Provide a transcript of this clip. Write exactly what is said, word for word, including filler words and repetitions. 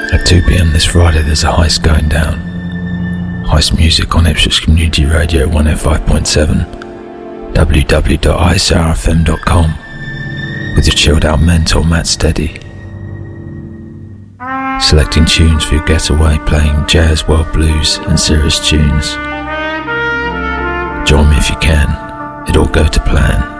At two p.m. this Friday there's a heist going down. Heist music on Ipswich Community Radio one oh five point seven, w w w dot i s r f m dot com, with your chilled out mentor Matt Steady. Selecting tunes for your getaway, playing jazz, world blues and serious tunes. Join me if you can, it all go to plan.